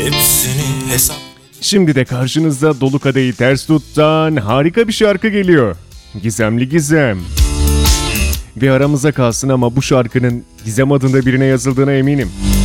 hepsini hesap. Şimdi de karşınızda Dolu Kadehi Ters Tut'tan harika bir şarkı geliyor. Gizemli Gizem. Ve aramıza kalsın ama bu şarkının Gizem adında birine yazıldığına eminim.